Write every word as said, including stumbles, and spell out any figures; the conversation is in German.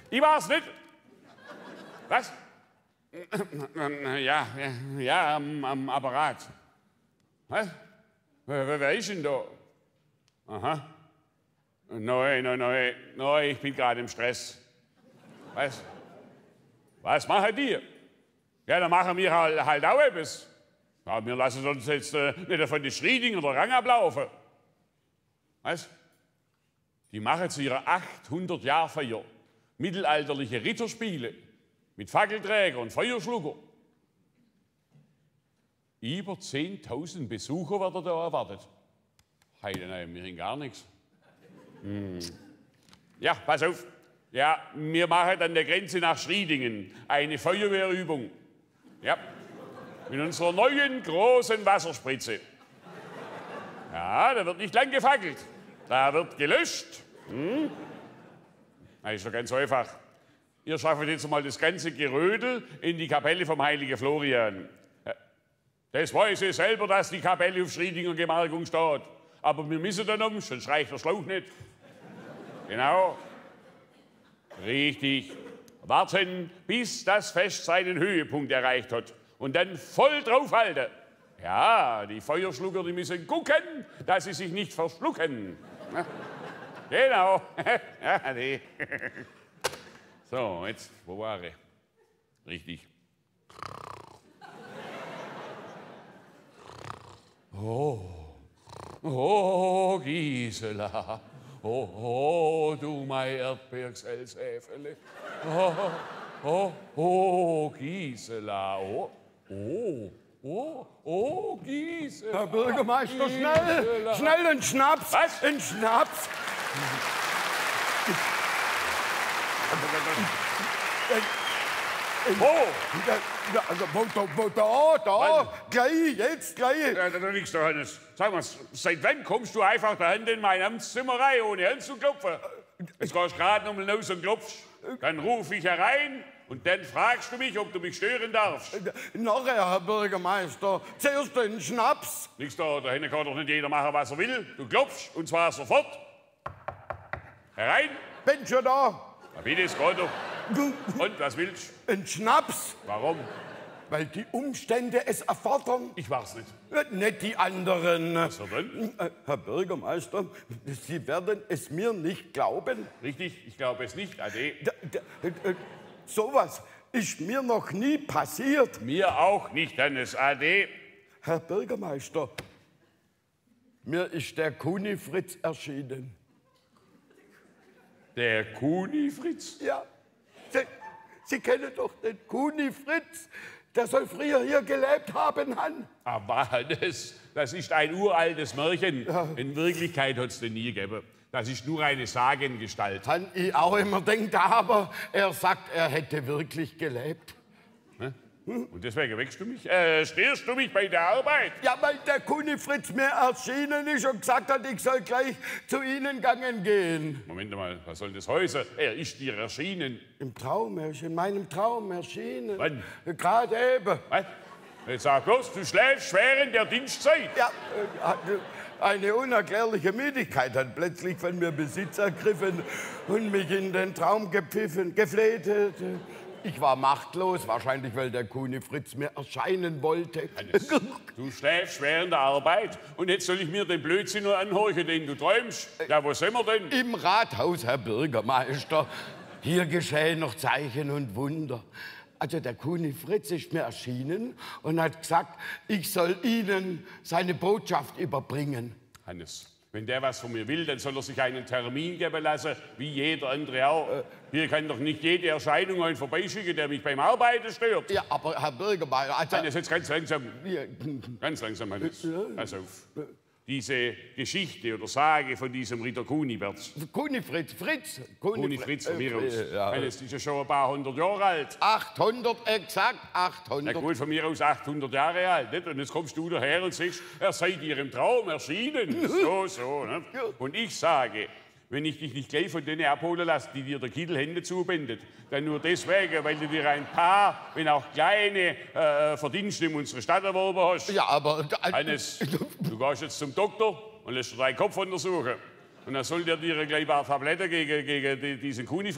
Ich war's nicht. Was? Ja, ja, ja am, am Apparat. Was? Wer, wer ist denn da? Aha. Nein, nein, nein, nein, ich bin gerade im Stress. Was? Was machen die? Ja, dann machen wir halt, halt auch etwas. Ja, wir lassen uns jetzt äh, nicht von den Schrieding oder Rang ablaufen. Was? Die machen zu ihrer achthundert-Jahr-Feier mittelalterliche Ritterspiele mit Fackelträger und Feuerschlucker. Über zehntausend Besucher werden da erwartet. Heide, nein, wir haben gar nichts. Hm. Ja, pass auf. Ja, wir machen an der Grenze nach Schriedingen eine Feuerwehrübung. Ja, mit unserer neuen großen Wasserspritze. Ja, da wird nicht lang gefackelt. Da wird gelöscht. Hm? Das ist doch ganz einfach. Ihr schafft jetzt mal das ganze Gerödel in die Kapelle vom heiligen Florian. Das weiß ich selber, dass die Kapelle auf Schriedinger Gemarkung steht. Aber wir müssen dann um, sonst reicht der Schlauch nicht. Genau. Richtig. Warten, bis das Fest seinen Höhepunkt erreicht hat. Und dann voll draufhalten. Ja, die Feuerschlucker, die müssen gucken, dass sie sich nicht verschlucken. Genau. Ja, nee. So, jetzt, wo war ich? Richtig. Oh, oh, Gisela. Oh, oh, du mein Erdbeergesellsäfele. Oh, oh, oh, Gisela. Oh, oh, oh, oh, Gisela. Herr Bürgermeister, Gisela. schnell, schnell einen Schnaps. Was? Einen Schnaps. Wo? Da, also, wo, da, wo, da, da, gleich, jetzt, gleich. Ja, da liegst du, Hannes. Sag mal, seit wann kommst du einfach da hinten in mein Amtszimmer rein, ohne anzuklopfen? Jetzt gehst du gerade nochmal raus und klopfst. Dann ruf ich herein und dann fragst du mich, ob du mich stören darfst. Nachher, Herr Bürgermeister, zuerst den Schnaps. Nix da, da hinten kann doch nicht jeder machen, was er will. Du klopfst, und zwar sofort. Herein. Bin schon da. Na bitte, es geht doch. Und, was willst du? Ein Schnaps. Warum? Weil die Umstände es erfordern. Ich war's nicht. Nicht die anderen. Was denn? Herr Bürgermeister, Sie werden es mir nicht glauben. Richtig, ich glaube es nicht, Ade. Da, da, da, sowas ist mir noch nie passiert. Mir auch nicht, Hannes, Ade. Herr Bürgermeister, mir ist der Kunifritz erschienen. Der Kunifritz? Ja, Sie, Sie kennen doch den Kunifritz. Der soll früher hier gelebt haben, Han. Aber Hannes, das ist ein uraltes Märchen. Ja. In Wirklichkeit hat es den nie gegeben. Das ist nur eine Sagengestalt. Han ich auch immer denkt, aber er sagt, er hätte wirklich gelebt. Und deswegen wächst du mich? Äh, störst du mich bei der Arbeit? Ja, weil der Kunifritz mir erschienen ist und gesagt hat, ich soll gleich zu Ihnen gegangen gehen. Moment mal, was soll das heißen? Er ist dir erschienen. Im Traum, er ist in meinem Traum erschienen. Wann? Gerade eben. Was? Jetzt sag bloß, du schläfst während der Dienstzeit. Ja, äh, eine unerklärliche Müdigkeit hat plötzlich von mir Besitz ergriffen und mich in den Traum gepfiffen, gefleht. Ich war machtlos, wahrscheinlich, weil der Kunifritz mir erscheinen wollte. Hannes, du schläfst während der Arbeit und jetzt soll ich mir den Blödsinn nur anhorchen, den du träumst. Ja, wo sind wir denn? Im Rathaus, Herr Bürgermeister. Hier geschehen noch Zeichen und Wunder. Also der Kunifritz ist mir erschienen und hat gesagt, ich soll Ihnen seine Botschaft überbringen. Hannes, wenn der was von mir will, dann soll er sich einen Termin geben lassen, wie jeder andere auch. Äh, Hier kann doch nicht jede Erscheinung einen vorbeischicken, der mich beim Arbeiten stört. Ja, aber Herr Bürgermeister... Also, Hannes, jetzt ganz langsam. Ja. Ganz langsam, Hannes. Pass auf. Diese Geschichte oder Sage von diesem Ritter Kunibert. Kunifritz, Fritz. Kunifritz von mir aus. Äh, ja. Hannes, die ist ja schon ein paar hundert Jahre alt. achthundert, exakt achthundert. Na gut, von mir aus achthundert Jahre alt. Nicht? Und jetzt kommst du daher und sagst, er sei dir im Traum erschienen. So, so. Nicht? Und ich sage, wenn ich dich nicht gleich von denen abholen lasse, die dir der Kittel Hände zubindet, dann nur deswegen, weil du dir ein paar, wenn auch kleine, äh, Verdienste in unserer Stadt erworben hast. Ja, aber... Hannes, du gehst jetzt zum Doktor und lässt dir deinen Kopf untersuchen. Und dann soll der dir gleich ein paar Tabletten gegen, gegen diesen Kunifritz